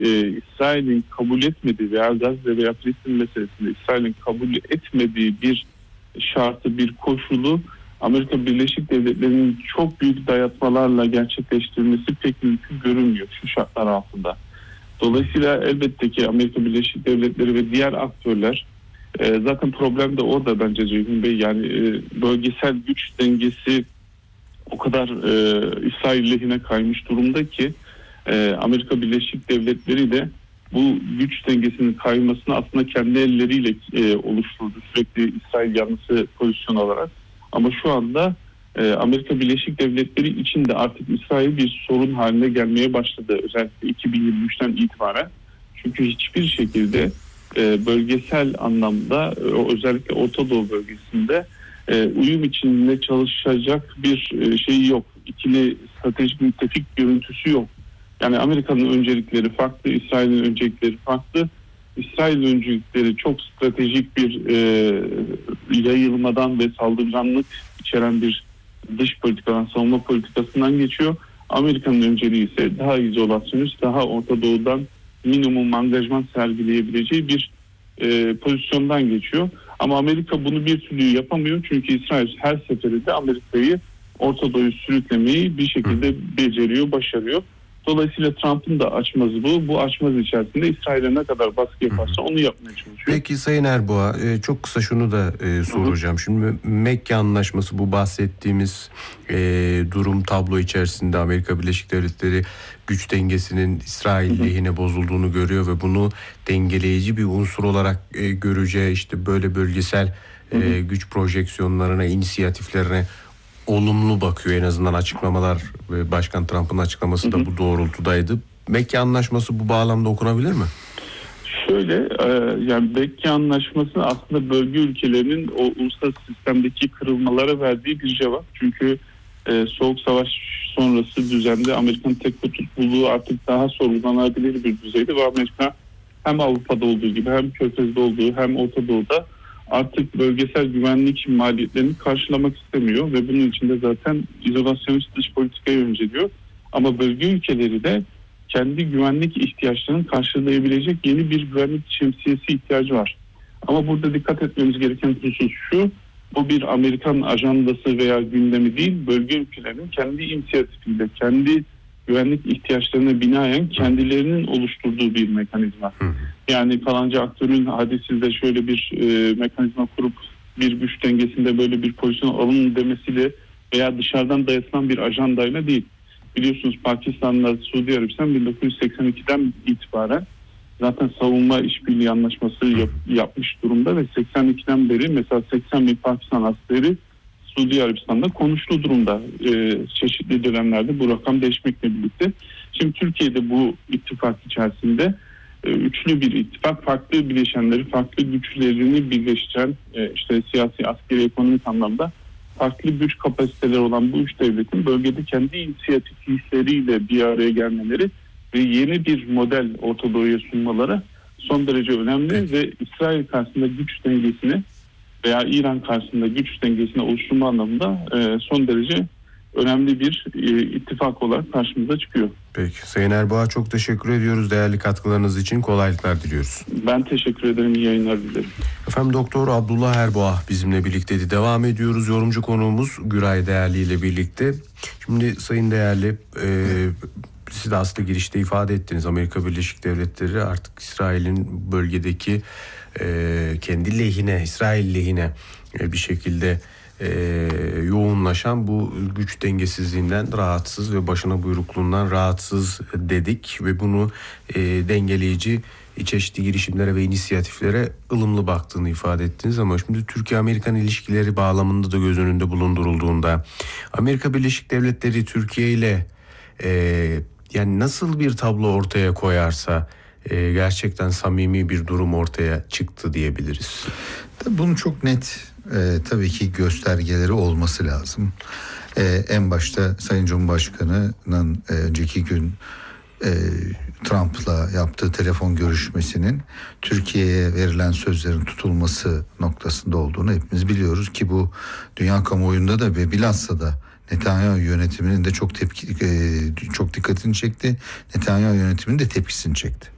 İsrail'in kabul etmediği veya Gazze veya Filistin meselesinde İsrail'in kabul etmediği bir şartı, bir koşulu Amerika Birleşik Devletleri'nin çok büyük dayatmalarla gerçekleştirmesi pek mümkün görünmüyor şu şartlar altında. Dolayısıyla elbette ki Amerika Birleşik Devletleri ve diğer aktörler, zaten problem de orada bence Ceyhun Bey, yani bölgesel güç dengesi o kadar İsrail lehine kaymış durumda ki Amerika Birleşik Devletleri de bu güç dengesinin kaymasını aslında kendi elleriyle oluşturdu, sürekli İsrail yanlısı pozisyon olarak. Ama şu anda Amerika Birleşik Devletleri için de artık İsrail bir sorun haline gelmeye başladı. Özellikle 2023'ten itibaren. Çünkü hiçbir şekilde bölgesel anlamda özellikle Orta Doğu bölgesinde uyum içinde çalışacak bir şey yok. İkili stratejik müttefik görüntüsü yok. Yani Amerika'nın öncelikleri farklı, İsrail'in öncelikleri farklı. İsrail'in öncelikleri çok stratejik bir yayılmadan ve saldırganlık içeren bir dış politikadan, savunma politikasından geçiyor. Amerika'nın önceliği ise daha izolasyonist, daha Orta Doğu'dan minimum angajman sergileyebileceği bir pozisyondan geçiyor. Ama Amerika bunu bir türlü yapamıyor. Çünkü İsrail her seferinde Amerika'yı Orta Doğu'yu sürüklemeyi bir şekilde beceriyor, başarıyor. Dolayısıyla Trump'ın da açmazı bu. Bu açmaz içerisinde İsrail'e ne kadar baskı yaparsa onu yapmaya çalışıyor. Peki Sayın Erboğa, çok kısa şunu da soracağım. Şimdi Mekke Anlaşması, bu bahsettiğimiz durum, tablo içerisinde Amerika Birleşik Devletleri güç dengesinin İsrail lehine bozulduğunu görüyor ve bunu dengeleyici bir unsur olarak göreceği, işte böyle bölgesel güç projeksiyonlarına, inisiyatiflerine olumlu bakıyor. En azından açıklamalar ve Başkan Trump'ın açıklaması da bu doğrultudaydı. Mekke Anlaşması bu bağlamda okunabilir mi? Şöyle, yani Mekke Anlaşması aslında bölge ülkelerinin o uluslararası sistemdeki kırılmalara verdiği bir cevap. Çünkü Soğuk Savaş sonrası düzende Amerika'nın tek kutupluğu artık daha sorgulanabilir bir düzeyde ve Amerika hem Avrupa'da olduğu gibi hem Körfez'de olduğu hem Orta Doğu'da artık bölgesel güvenlik maliyetlerini karşılamak istemiyor ve bunun için de zaten izolasyonist dış politikayı önceliyor. Ama bölge ülkeleri de kendi güvenlik ihtiyaçlarını karşılayabilecek yeni bir güvenlik şemsiyesi ihtiyacı var. Ama burada dikkat etmemiz gereken husus şu: bu bir Amerikan ajandası veya gündemi değil, bölge ülkelerinin kendi inisiyatifiyle, kendi güvenlik ihtiyaçlarına binaen kendilerinin oluşturduğu bir mekanizma. Yani falanca aktörün hadi sizde şöyle bir mekanizma kurup bir güç dengesinde böyle bir pozisyon alın demesiyle veya dışarıdan dayatılan bir ajandayla değil. Biliyorsunuz Pakistan'la Suudi Arabistan 1982'den itibaren zaten savunma işbirliği anlaşması yapmış durumda ve 82'den beri mesela 80 bin Pakistan askeri Suudi Arabistan'da konuştuğu durumda. Çeşitli dönemlerde bu rakam değişmekle birlikte. Şimdi Türkiye'de bu ittifak içerisinde üçlü bir ittifak, farklı bileşenleri, farklı güçlerini birleştiren, işte siyasi, askeri, ekonomik anlamda farklı güç kapasiteleri olan bu üç devletin bölgede kendi inisiyatifleriyle bir araya gelmeleri ve yeni bir model Orta Doğu'ya sunmaları son derece önemli ve İsrail karşısında güç dengesini veya İran karşısında güç dengesini oluşturma anlamında son derece önemli bir ittifak olarak karşımıza çıkıyor. Peki Sayın Erboğa, çok teşekkür ediyoruz. Değerli katkılarınız için kolaylıklar diliyoruz. Ben teşekkür ederim. İyi yayınlar dilerim. Efendim, Doktor Abdullah Erboğa bizimle birlikteydi. Devam ediyoruz. Yorumcu konuğumuz Güray Değerli ile birlikte. Şimdi Sayın Değerli, siz de aslında girişte ifade ettiniz. Amerika Birleşik Devletleri artık İsrail'in bölgedeki kendi lehine, İsrail lehine bir şekilde yoğunlaşan bu güç dengesizliğinden rahatsız ve başına buyrukluğundan rahatsız dedik ve bunu dengeleyici çeşitli girişimlere ve inisiyatiflere ılımlı baktığını ifade ettiniz. Ama şimdi Türkiye-Amerikan ilişkileri bağlamında da göz önünde bulundurulduğunda Amerika Birleşik Devletleri Türkiye ile yani nasıl bir tablo ortaya koyarsa gerçekten samimi bir durum ortaya çıktı diyebiliriz. Bunun çok net tabii ki göstergeleri olması lazım. En başta Sayın Cumhurbaşkanı'nın önceki gün Trump'la yaptığı telefon görüşmesinin Türkiye'ye verilen sözlerin tutulması noktasında olduğunu hepimiz biliyoruz ki bu dünya kamuoyunda da ve bilhassa da Netanyahu yönetiminin de çok dikkatini çekti. Netanyahu yönetiminin de tepkisini çekti.